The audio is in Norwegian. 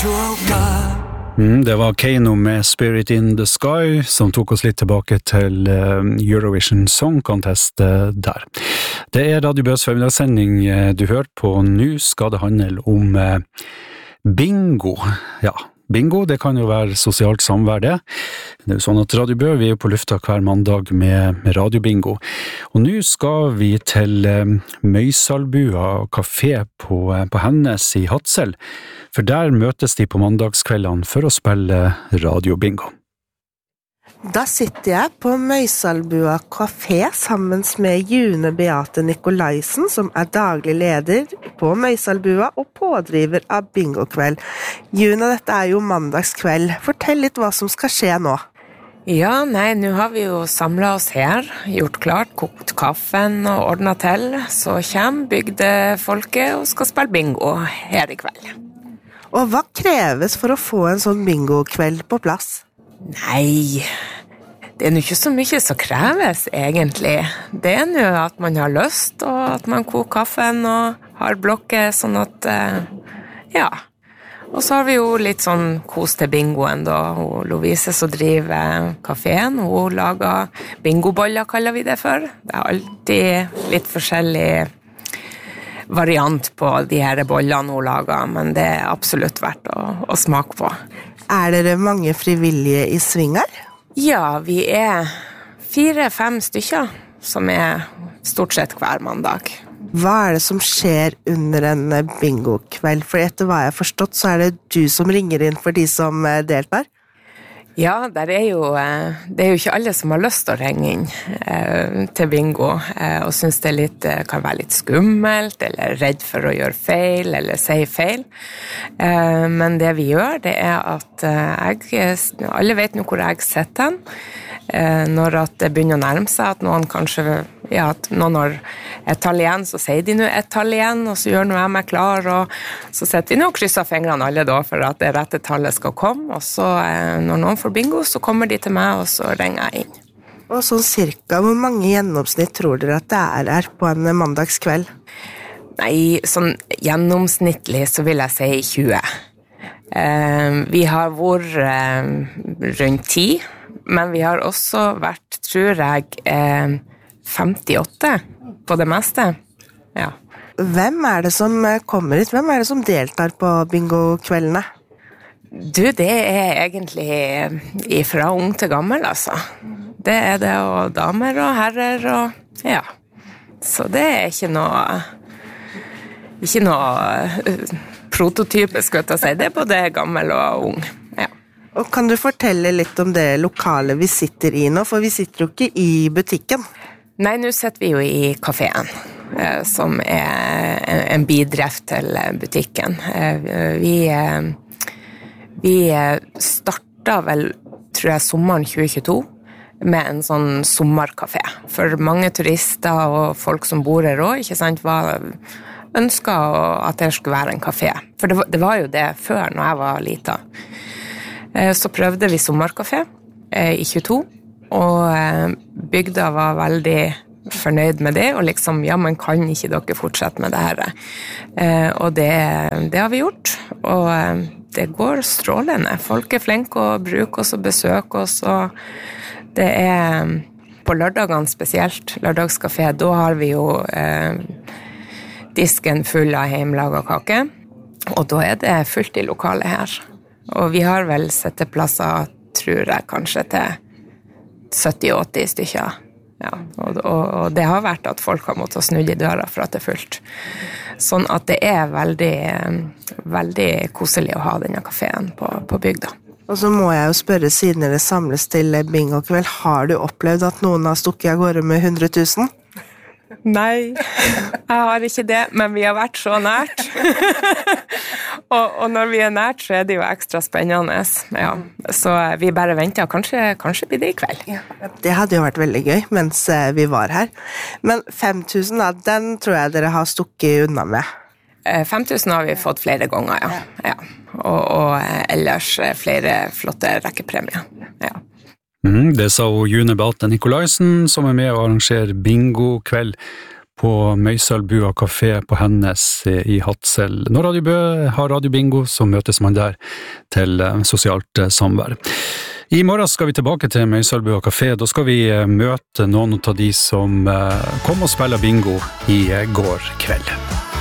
Det var Kano med Spirit in the Sky som tok oss litt tilbake til Eurovision Song Contest der. Det Radio Bøs formidagssending du hører på. Nå skal det handle om bingo. Ja, bingo, det kan jo være sosialt samvær det. Det er jo sånn at Radio Bø, vi er på lufta hver mandag med radiobingo. Og nå skal vi til Møysalbua kafé på Hennes i Hadsel, for der møtes de på mandagskveldene for å spille radiobingo. Da sitter jeg på Møysalbua kafé sammen med June Beate Nikolaisen, som daglig leder på Møysalbua og pådriver av bingokveld. June, dette jo mandagskveld. Fortell litt hva som skal skje nå. Ja, nå har vi jo samlet oss her, gjort klart, kokt kaffen og ordnet til, så kommer bygdefolket og skal spille bingo her i kveld. Og hva kreves for å få en sånn bingokveld på plass? Nei, det jo ikke så mye som kreves egentlig. Det nå at man har lyst, og at man koker kaffen og har blokker sånn at, ja. Og så har vi jo litt sånn kos til bingoen da. Og Lovise som driver kaféen, hun lager bingoboller, kaller vi det for. Det alltid litt forskjellig variant på de her bollene hun lager, men det absolutt verdt å smake på. Dere mange frivillige i sving her? Ja, vi 4-5 stykker som stort sett hver mandag. Hva det som skjer under en bingokveld? For etter hva jeg har forstått, så det du som ringer inn for de som deltar? Ja, det jo ikke alle som har lyst til å ringe inn til bingo, og synes det kan være litt skummelt, eller redd for å gjøre feil, eller si feil. Men det vi gjør, det at alle vet nå hvor jeg sitter hen, når at det begynner å nærme seg, at noen kanskje, ja, at noen har et tall igjen, så sier de nå et tall igjen, og så gjør nå jeg meg klar, og så setter vi nå og krysser fingrene alle da, for at det rette tallet skal komme, og så når noen får bingo, så kommer de til meg, og så ringer jeg inn. Og sånn cirka, hvor mange gjennomsnitt tror dere at det her på en mandagskveld? Nei, sånn gjennomsnittlig så vil jeg si 20. Vi har vært rundt 10, men vi har også vært, tror jeg, 58 på det meste. Ja. Hvem det som kommer hit? Hvem det som deltar på bingokveldene? Du, det egentlig fra ung til gammel, altså. Det det, og damer og herrer, og ja. Så det ikke noe prototype, skal jeg si. Det både gammel og ung, ja. Og kan du fortelle litt om det lokale vi sitter i nå? For vi sitter jo ikke i butikken. Nei, nå sitter vi jo i kaféen, som en bidreft til butikken. Vi startet vel, tror jeg, sommeren 2022 med en sånn sommerkafé. For mange turister og folk som bor her også, ikke sant, ønsket at det skulle være en kafé. For det var jo det før, når jeg var liten. Så prøvde vi sommerkafé i 22, og bygda var veldig fornøyd med det, og liksom, ja, men kan ikke dere fortsette med det her? Og det har vi gjort, og det går strålende. Folk flinke å bruke oss og besøke oss, og det på lørdagene spesielt, lørdagskafé, da har vi jo disken full av hjemmelaget kake, og da det fullt i lokalet her. Og vi har vel setteplasser, tror jeg, kanskje til 70-80 stykker. Ja, og det har vært at folk har måttet snu i døra for at det fullt. Sånn at det veldig, veldig koselig å ha denne kaféen på bygda. Og så må jeg jo spørre, siden dere samles til bingokveld, har du opplevd at noen har stukket av gårde med 100 000? Nei, jeg har ikke det, men vi har vært så nært. og når vi nært, så det jo ekstra spennende. Ja. Så vi bare venter, kanskje blir det i kveld. Ja, det hadde jo vært veldig gøy mens vi var her. Men 5 000, den tror jeg dere har stukket unna med. 5 000 har vi fått flere ganger, ja. Og ellers flere flotte rekkepremier, ja. Det sa June Beate Nikolaisen, som med å arrangere bingo-kveld på Møysalbua kafé på Hennes i Hadsel. Når Radio Bø har radiobingo, så møtes man der til sosialt samvær. I morgen skal vi tilbake til Møysalbua kafé. Da skal vi møte noen av de som kom og spiller bingo i går kveld.